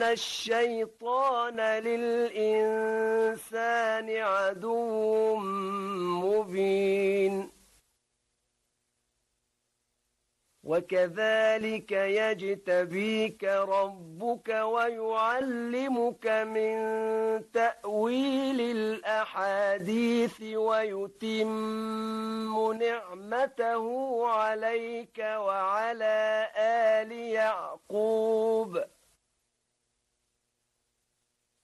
الشيطان للإنسان عدو مبين وكذلك يجتبيك ربك ويعلمك من تأويل الأحاديث ويتم نعمته عليك وعلى آل يعقوب